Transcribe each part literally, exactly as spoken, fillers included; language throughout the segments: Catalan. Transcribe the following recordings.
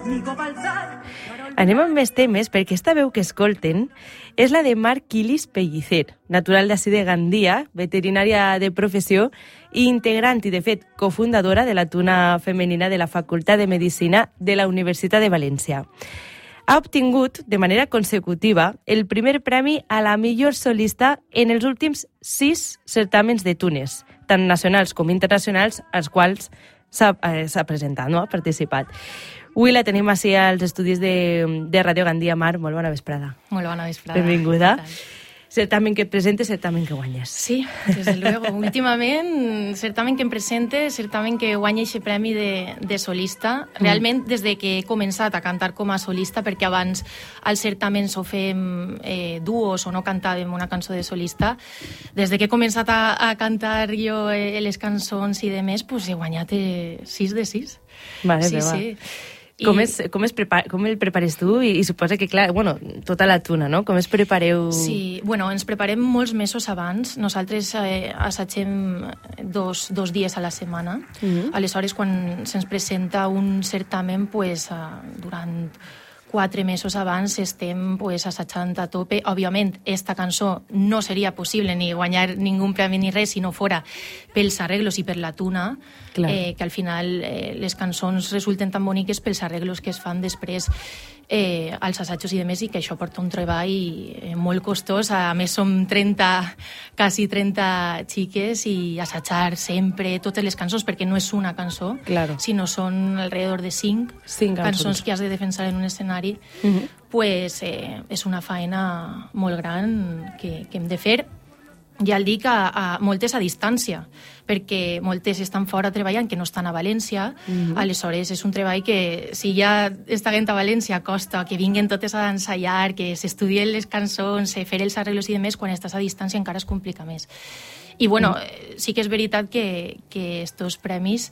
Anem amb més temes, perquè esta veu que escolten és la de Mar Quilis Pellicer, natural d'ací de Gandia, veterinària de professió i integrant i, de fet, cofundadora de la tuna femenina de la Facultat de Medicina de la Universitat de València. Ha obtingut, de manera consecutiva, el primer premi a la millor solista en els últims sis certàmens de tunes, tant nacionals com internacionals, als quals s'ha eh, presentat, no? Ha participat. Avui la tenim així als estudis de, de Ràdio Gandia. Mar, molt bona vesprada. Molt bona vesprada. Benvinguda. Certamen que presentes, certamen que guanyes. Sí, desde luego. Últimament, certamen que em presente, certamen que guanya aquest premi de, de solista. Realment, des de que he començat a cantar com a solista, perquè abans als certamens o fem eh, duos o no cantàvem una cançó de solista, des de que he començat a, a cantar jo eh, les cançons i demés, pues he guanyat eh, sis de sis. Vale, sí, va. sí. Com, és, com, és prepar, com el prepares tu? I, i suposa que, clar, bueno, tota la tuna, no? Com es prepareu? Sí, bueno, ens preparem molts mesos abans. Nosaltres eh, assagem dos, dos dies a la setmana. Mm-hmm. Aleshores, quan se'ns presenta un certamen, pues, eh, durant quatre mesos abans estem pues, assajant a tope. Òbviament, esta cançó no seria possible ni guanyar ningú premi ni res si no fora pels arreglos i per la tuna, eh, que al final eh, les cançons resulten tan boniques pels arreglos que es fan després eh, als assajos i demés, i que això porta un treball eh, molt costós. A més, som trenta, quasi trenta xiques, i assajar sempre totes les cançons, perquè no és una cançó, claro, sinó són alrededor de cinc, cinc cançons que has de defensar en un escenari. Uh-huh. Pues eh, és una faena molt gran que, que hem de fer. Ja el dic, a, a moltes a distància, perquè moltes estan fora treballant, que no estan a València. Mm-hmm. Aleshores, és un treball que, si ja estiguent a València, costa que vinguen totes a ensaiar, que s'estudien les cançons, fer els arreglos i demés, quan estàs a distància encara es complica més. I, bueno, mm. sí que és veritat que, que estos premis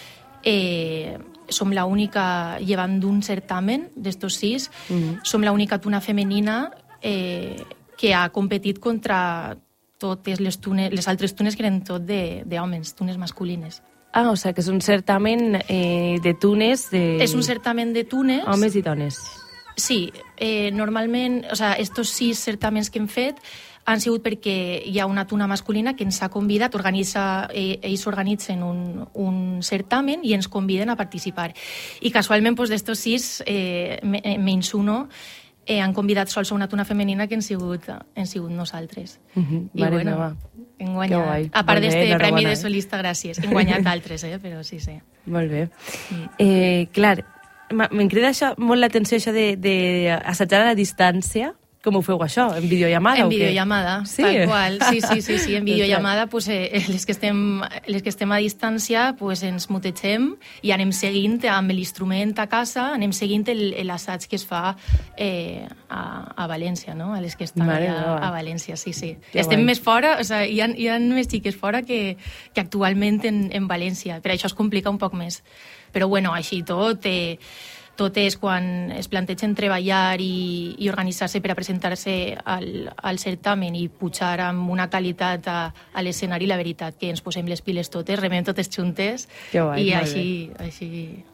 eh, som la única, llevant d'un certamen d'estos sis, mm-hmm. som la única tuna femenina eh, que ha competit contra totes les, tunes, les altres tunes que eren tot d'homes, tunes masculines. Ah, o sigui que és un certamen eh, de tunes... De... És un certamen de tunes... Homes i dones. Sí, eh, normalment, o sigui, estos sis certamens que hem fet han sigut perquè hi ha una tuna masculina que ens ha convidat, organitza, eh, ells organitzen un, un certamen i ens conviden a participar. I casualment, pues, d'estos sis, eh, menys uno, Eh, han convidat sols a una tuna femenina que han sigut, han sigut nosaltres. Uh-huh. I vale, bueno, va. hem guanyat. A part d'este premi de solista, gràcies. Hem guanyat altres, eh? Però sí, sí. Molt bé. Sí. Eh, clar, me'n crida això, molt l'atenció això de, de assajar a la distància. Com ho feu això? En videollamada en o què? En videollamada, sí? Tal qual. Sí, sí, sí, sí. En videollamada, pues, eh, les, que estem, les que estem a distància, pues, ens mutegem i anem seguint amb l'instrument a casa, anem seguint l'assaig que es fa eh, a, a València, no? A les que estan Mare allà a València, sí, sí. Que estem guai. Més fora, o sigui, hi ha, hi ha més xiques fora que, que actualment en, en València. Per això es complica un poc més. Però, bueno, així tot... Eh, tot és quan es plantegen treballar i, i organitzar-se per a presentar-se al, al certamen i pujar amb una qualitat a, a l'escenari, la veritat que ens posem les piles totes, remem totes juntes guai, i així, així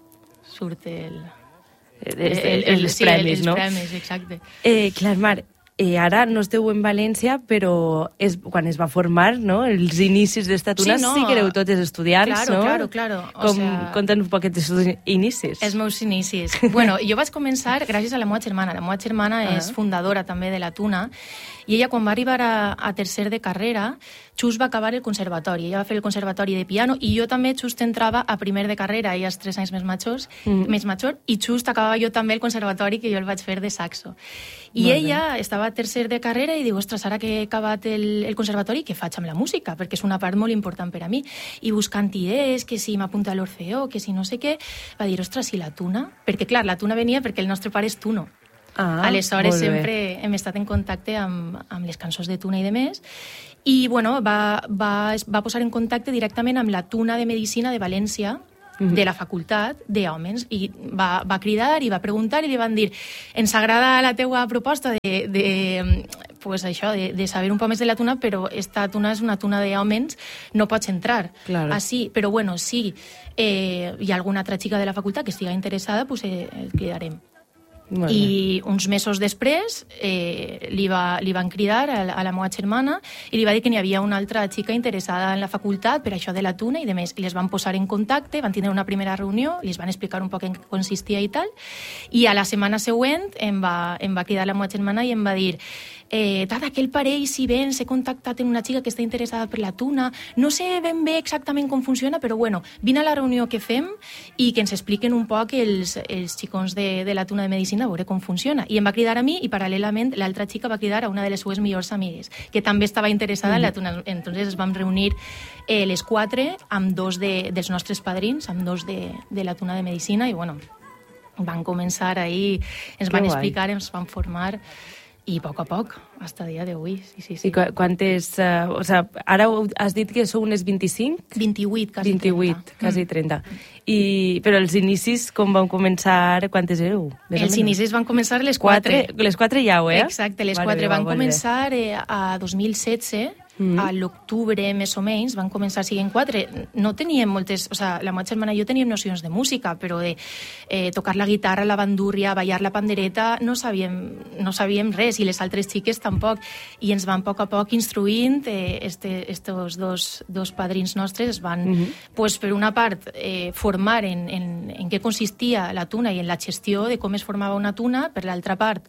surt el, el, el, el, els sí, premis, els no? premis, exacte. Eh, clar, Mar, eh, ara no esteu en València, però és, quan es va formar, no?, els inicis d'esta tuna, sí, no, sí que éreu totes estudiants, claro, no? Claro, claro, o Com, sea, conta'ns un poquet dels inicis. Els meus inicis. Bueno, jo vaig començar gràcies a la meva germana. La meva germana uh-huh. és fundadora també de la tuna, i ella, quan va arribar a, a tercer de carrera, just va acabar el conservatori. Ella va fer el conservatori de piano, i jo també just entrava a primer de carrera, ella és tres anys més major, mm. més major, i just acabava jo també el conservatori, que jo el vaig fer de saxo. I Molt ella bé. Estava a tercer de carrera i diu, ostres, ara que he acabat el, el conservatori, què faig amb la música? Perquè és una part molt important per a mi. I buscant idees, que si m'apunta a l'Orfeó, que si no sé què, va dir, ostres, i la tuna? Perquè, clar, la tuna venia perquè el nostre pare és tuno. Ah, Aleshores sempre hem estat en contacte amb, amb les cançons de tuna i de més, i bueno, va, va, va posar en contacte directament amb la tuna de Medicina de València, mm-hmm. de la facultat d'homes, i va, va cridar i va preguntar i li van dir, ens agrada la teua proposta de, de pues això, de, de saber un poc més de la tuna, però esta tuna és una tuna d'hòmens, no pots entrar. Claro. Així, però bueno, si eh, hi ha alguna altra xica de la facultat que estiga interessada, pues eh, el cridarem. I uns mesos després eh, li, va, li van cridar a la, a la meva germana i li va dir que n'hi havia una altra xica interessada en la facultat per això de la tuna i de més. I les van posar en contacte, van tindre una primera reunió, li van explicar un poc en què consistia i tal, i a la setmana següent em va, em va cridar la meva germana i em va dir eh, Tada, aquell parell, si ben, s'he contactat amb una xica que està interessada per la tuna, no sé ben bé exactament com funciona, però bueno, vine a la reunió que fem i que ens expliquen un poc els, els xicons de, de la tuna de medicina a veure com funciona. I em va cridar a mi i paral·lelament l'altra xica va cridar a una de les seues millors amigues, que també estava interessada mm. en la tuna. Entonces es vam reunir eh, les quatre amb dos de, dels nostres padrins, amb dos de, de la tuna de medicina i bueno, van començar ahí, ens van que explicar, guai. ens van formar i a poc a poc, fins a dia d'avui. Sí, sí, sí. I quantes... Uh, o sea, ara has dit que sou unes vint-i-cinc? vint-i-vuit, quasi vint-i-vuit, trenta. quasi trenta. I, però els inicis, com van començar? Quantes éreu? Els inicis van començar a les quatre. quatre. Les quatre ja, eh? Exacte, les vale, quatre. Va, van començar eh, a dos mil setze, mm. a l'octubre més o menys, van començar siguent quatre. No teníem moltes... O sea, la meva germana i jo teníem nocions de música, però de eh, tocar la guitarra, la bandúrria, ballar la pandereta, no sabíem, no sabíem res, i les altres xiques tampoc. I ens van a poc a poc instruint, eh, este, estos dos, dos padrins nostres es van, mm-hmm. pues, per una part, eh, formar en, en, en què consistia la tuna i en la gestió de com es formava una tuna, per l'altra part,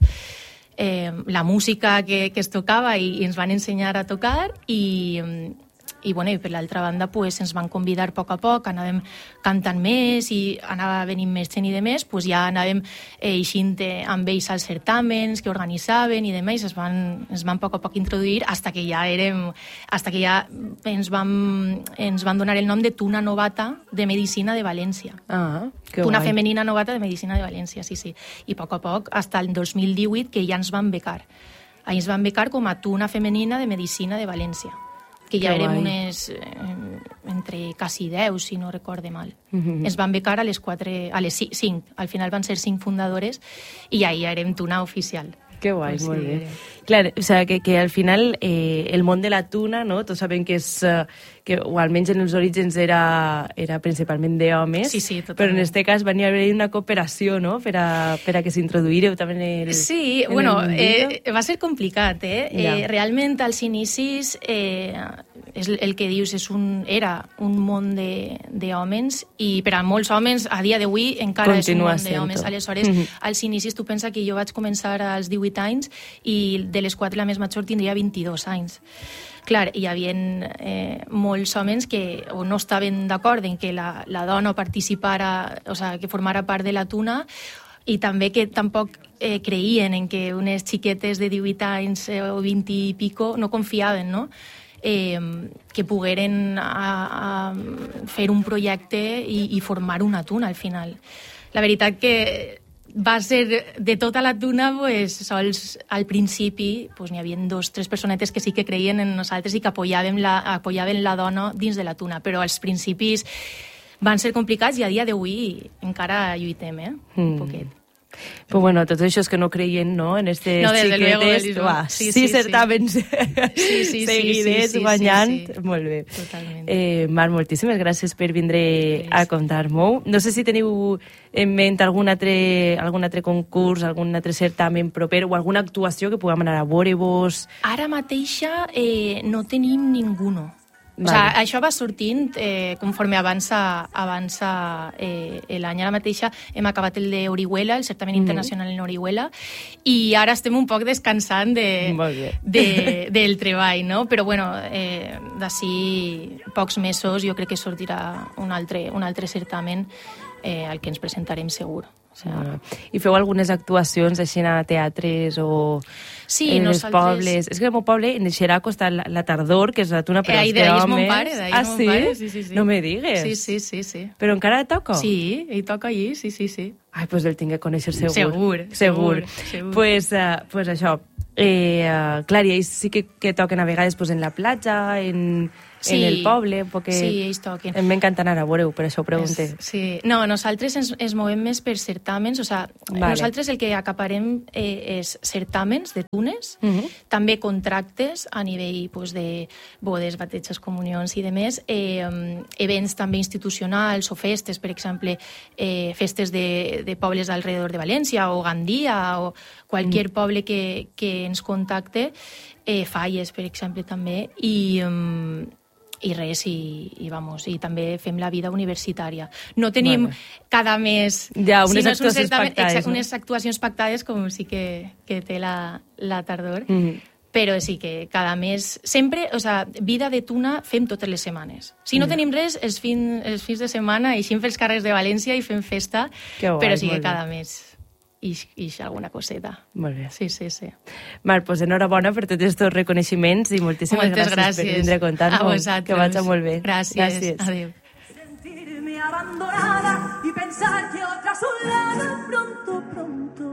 Eh, la música que, que es tocava i, i ens van ensenyar a tocar i, i, bueno, i per l'altra banda pues, ens van convidar a poc a poc, anàvem cantant més i anava venint més gent i de més, pues ja anàvem eh, eixint amb ells als certàmens que organitzaven i de més, es van, ens van a poc a poc introduir hasta que ja érem, hasta que ja ens van, ens van donar el nom de Tuna Novata de Medicina de València. Ah, que Tuna guai. Femenina Novata de Medicina de València, sí, sí. I a poc a poc, fins al dos mil divuit, que ja ens van becar. Ahí ens van becar com a Tuna Femenina de Medicina de València, que ja que érem guai. unes eh, entre quasi deu, si no recorde mal. Mm-hmm. Ens van becar a les quatre, a les cinc, al final van ser cinc fundadores i ahí ja érem Tuna oficial. Que guai, Pues molt sí. bé. Clar, o sea, que, que al final eh, el món de la tuna, no? Tots sabem que és, uh, que, o almenys en els orígens era, era principalment d'homes, Sí, sí, totalment. però en este cas va haver una cooperació, no?, per a, per a que s'introduïreu també en el... Sí, en bueno, el eh, va ser complicat, eh? Ja. eh realment, als inicis, eh, és el que dius, és un, era un món d'homes i per a molts homes, a dia d'avui, encara Continua és un món d'homes. sent-ho. Aleshores, Mhm. als inicis, tu pensa que jo vaig començar als divuit anys i de les quatre la més major tindria vint-i-dos anys. Clar, hi havia eh, molts homes que o no estaven d'acord en que la, la dona participara, o sea, que formara part de la tuna, i també que tampoc eh, creien en que unes xiquetes de divuit anys eh, o vint i pico no confiaven, no?, eh, que pogueren a, a fer un projecte i, i formar una tuna al final. La veritat que va ser de tota la tuna, pues, sols al principi pues, n'hi havia dos, tres personetes que sí que creien en nosaltres i que apoyaven la, apoyaven la dona dins de la tuna, però als principis van ser complicats i a dia d'avui encara lluitem, eh? Un Mm. poquet. Però bueno, tots això que no creien, no?, en estes No, desde luego, xiquetes, Elisma. uah, Sí, sí, sí, certàmens sí, sí, seguidets, sí, sí, guanyant, sí, sí. molt bé. Totalment. Eh, Mar, moltíssimes gràcies per vindre Gràcies. a contar-m'ho. No sé si teniu en ment algun altre, algun altre concurs, algun altre certamen proper o alguna actuació que puguem anar a veure-vos. Ara mateixa eh, no tenim ninguno. Vale. O sea, això va sortint eh, conforme avança, avança eh, l'any. Ara mateixa hem acabat el d'Orihuela, el certamen internacional en Orihuela, i ara estem un poc descansant de, Molt bé. de, del treball, no? Però bueno, eh, d'ací pocs mesos jo crec que sortirà un altre, un altre certamen eh, al que ens presentarem segur. O sea, I feu algunes actuacions així a teatres o Sí, en els nosaltres- pobles? És que al meu poble, en el Xeraco, està la, la tardor, que és la tuna per Eh, als ahí de ahí és mon homes. pare, d'ahí ah, és mon sí? pare, sí, sí, sí. No me digues. Sí, sí, sí, sí. Però encara toca? Sí, ell toca allí, sí, sí, sí. Ai, pues el tinc que conèixer segur. Segur, Segur. segur, segur. Pues, uh, pues això. Eh, uh, clar, i ells sí que, que toquen a vegades pues, en la platja, en, sí, en el poble, perquè sí, ells toquen. Em m'encanta anar a veure-ho, per això ho pregunté. Es, sí. No, nosaltres ens, ens movem més per certàmens, o sea, vale. Nosaltres el que acaparem eh, és certàmens de tunes, uh -huh. també contractes a nivell pues, de bodes, bateges, comunions i demés, eh, events també institucionals o festes, per exemple, eh, festes de, de pobles alrededor de València o Gandia o qualsevol mm. poble que, que ens contacte, eh, falles, per exemple, també, i... Um, i res, i, i, vamos, i també fem la vida universitària. No tenim bueno. cada mes... Ja, unes actuacions certament, pactades. Exacte, no? Unes actuacions pactades, com sí que, que té la, la tardor, mm. però sí que cada mes... Sempre, o sea, vida de tuna fem totes les setmanes. Si no mm. tenim res, els, fin, els fins de setmana eixim pels carrers de València i fem festa, guai, però sí que cada bé. mes... i, i alguna coseta. Molt bé. Sí, sí, sí. Mar, pues enhorabona per tots aquests reconeixements i moltíssimes Moltes gràcies, gràcies per vindre a contar-nos. A vosaltres. Que vagi molt bé. Gràcies. gràcies. Adéu. Sentirme abandonada y pensar que otra a su lado pronto, pronto